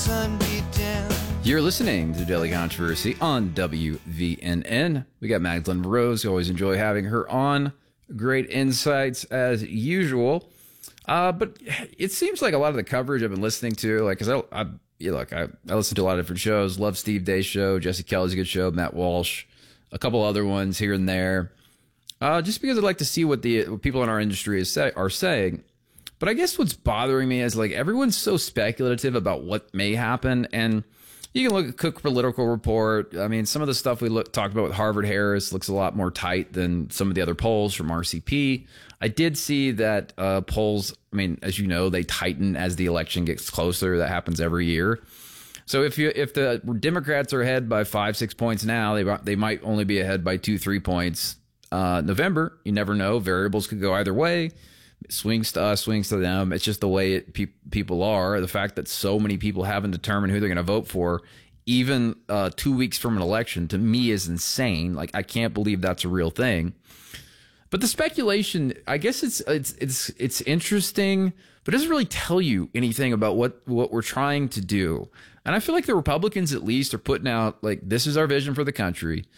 sun beat down. You're listening to Daily Controversy on WVNN. We got Magdalene Rose. Always enjoy having her on. Great insights as usual. But it seems like a lot of the coverage I've been listening to, like, because I listen to a lot of different shows. Love Steve Day's show. Jesse Kelly's a good show. Matt Walsh. A couple other ones here and there. Just because I'd like to see what the people in our industry are saying. But I guess what's bothering me is, like, everyone's so speculative about what may happen. And you can look at Cook Political Report. I mean, some of the stuff we talked about with Harvard-Harris looks a lot more tight than some of the other polls from RCP. I did see that polls, I mean, as you know, they tighten as the election gets closer. That happens every year. So if the Democrats are ahead by 5-6 points now, they might only be ahead by 2-3 points. November, you never know. Variables could go either way. Swings to us, swings to them. It's just the way people are. The fact that so many people haven't determined who they're going to vote for, even 2 weeks from an election, to me is insane. Like, I can't believe that's a real thing. But the speculation, I guess it's interesting, but it doesn't really tell you anything about what we're trying to do. And I feel like the Republicans at least are putting out, like, this is our vision for the country.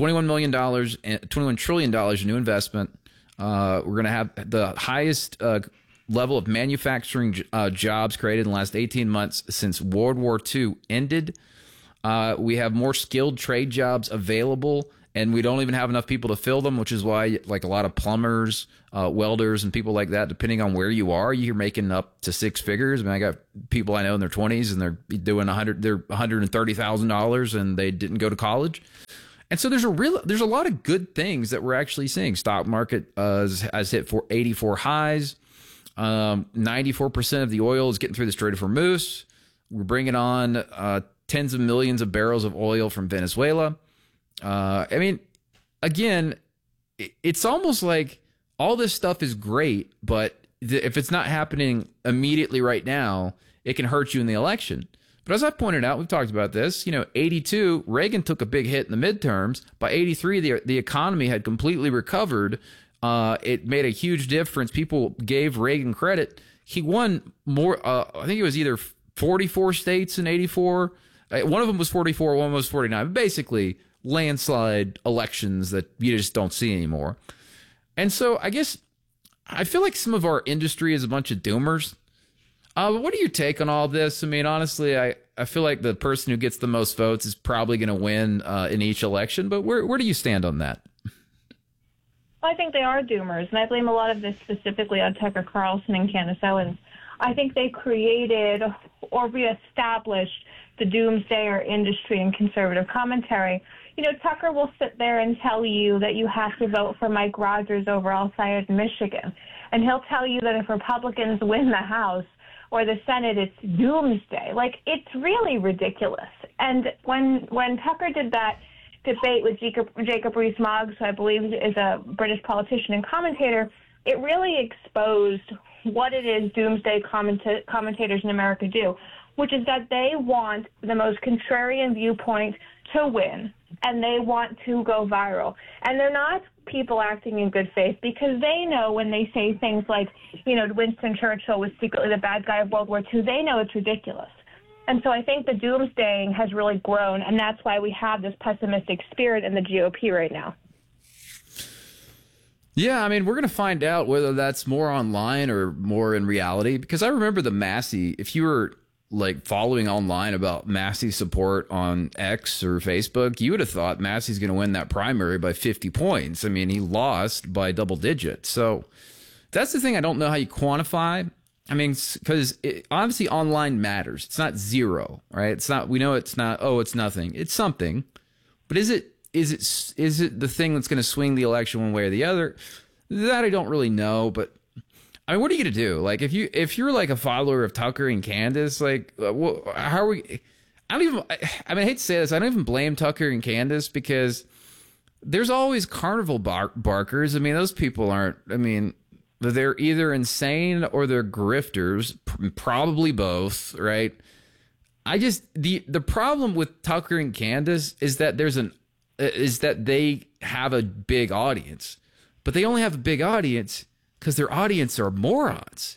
$21 trillion in new investment. We're going to have the highest level of manufacturing jobs created in the last 18 months since World War II ended. We have more skilled trade jobs available, and we don't even have enough people to fill them, which is why, like, a lot of plumbers, welders, and people like that, depending on where you are, you're making up to six figures. I mean, I got people I know in their 20s, and they're doing they're $130,000, and they didn't go to college. And so there's a lot of good things that we're actually seeing. Stock market has hit 84 highs. 94% of the oil is getting through the Strait of Hormuz. We're bringing on tens of millions of barrels of oil from Venezuela. I mean, again, it's almost like all this stuff is great, but if it's not happening immediately right now, it can hurt you in the election. But as I pointed out, we've talked about this, 82, Reagan took a big hit in the midterms. By 83, the economy had completely recovered. It made a huge difference. People gave Reagan credit. He won more, I think it was either 44 states in 84. One of them was 44, one was 49. Basically, landslide elections that you just don't see anymore. And so I guess I feel like some of our industry is a bunch of doomers. What do you take on all this? I mean, honestly, I feel like the person who gets the most votes is probably going to win in each election. But where do you stand on that? I think they are doomers, and I blame a lot of this specifically on Tucker Carlson and Candace Owens. I think they created or reestablished the doomsdayer industry and conservative commentary. Tucker will sit there and tell you that you have to vote for Mike Rogers over Al-Sayed in Michigan. And he'll tell you that if Republicans win the House or the Senate, it's doomsday. Like, it's really ridiculous. And when Tucker did that debate with Jacob Rees-Mogg, who I believe is a British politician and commentator, it really exposed what it is doomsday commentators in America do, which is that they want the most contrarian viewpoint to win, and they want to go viral. And they're not people acting in good faith, because they know when they say things like, Winston Churchill was secretly the bad guy of World War II, they know it's ridiculous. And so I think the doomsdaying has really grown, and that's why we have this pessimistic spirit in the GOP right now. Yeah, I mean, we're going to find out whether that's more online or more in reality, because I remember the Massey, if you were like following online about Massey's support on X or Facebook, you would have thought Massey's going to win that primary by 50 points. I mean, he lost by double digits. So that's the thing I don't know how you quantify. I mean, because obviously online matters. It's not zero, right? It's not, we know it's not, it's nothing. It's something. But is it the thing that's going to swing the election one way or the other? That I don't really know, but I mean, what are you going to do? Like, if you're like a follower of Tucker and Candace, like, how are we? I hate to say this, I don't even blame Tucker and Candace, because there's always carnival barkers. I mean, those people aren't, they're either insane or they're grifters, probably both, right? The problem with Tucker and Candace is that they have a big audience, but they only have a big audience because their audience are morons.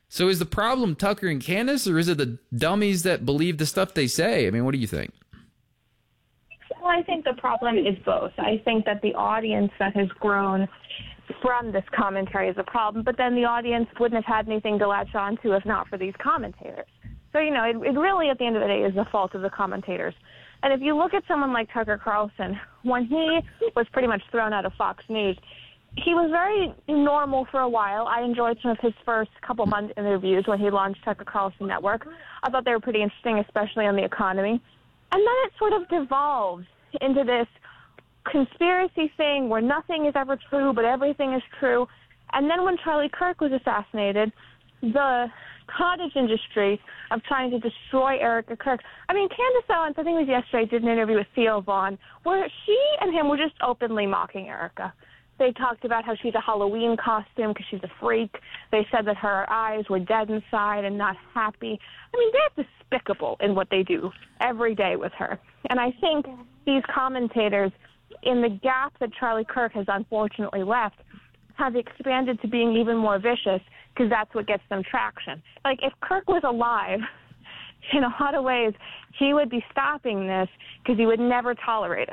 So is the problem Tucker and Candace, or is it the dummies that believe the stuff they say? I mean, what do you think? Well, I think the problem is both. I think that the audience that has grown from this commentary is a problem, but then the audience wouldn't have had anything to latch on to if not for these commentators. So, you know, it really, at the end of the day, is the fault of the commentators. And if you look at someone like Tucker Carlson, when he was pretty much thrown out of Fox News, he was very normal for a while. I enjoyed some of his first couple month interviews when he launched Tucker Carlson Network. I thought they were pretty interesting, especially on the economy. And then it sort of devolved into this conspiracy thing where nothing is ever true, but everything is true. And then when Charlie Kirk was assassinated, the cottage industry of trying to destroy Erica Kirk. I mean, Candace Owens, I think it was yesterday, did an interview with Theo Vaughn where she and him were just openly mocking Erica. They talked about how she's a Halloween costume because she's a freak. They said that her eyes were dead inside and not happy. I mean, they're despicable in what they do every day with her. And I think these commentators, in the gap that Charlie Kirk has unfortunately left, have expanded to being even more vicious because that's what gets them traction. Like, if Kirk was alive, in a lot of ways, he would be stopping this because he would never tolerate it.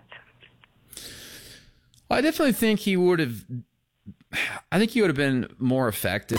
I definitely think he would have. I think he would have been more effective.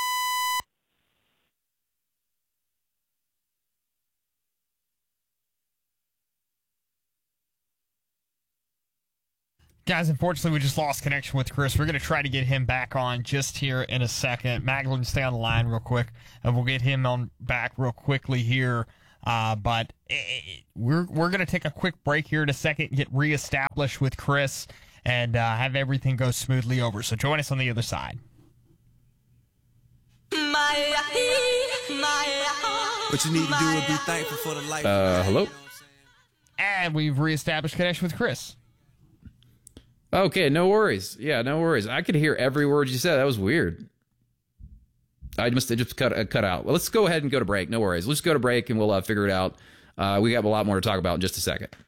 Guys, unfortunately, we just lost connection with Chris. We're going to try to get him back on just here in a second. Magdalene, stay on the line real quick, and we'll get him on back real quickly here. But we're going to take a quick break here in a second, get reestablished with Chris, and have everything go smoothly over. So join us on the other side. What you need to do is be thankful for the life. Hello? And we've reestablished connection with Chris. Okay, no worries. Yeah, no worries. I could hear every word you said. That was weird. It just cut out. Well, let's go ahead and go to break. No worries. Let's go to break and we'll figure it out. We got a lot more to talk about in just a second.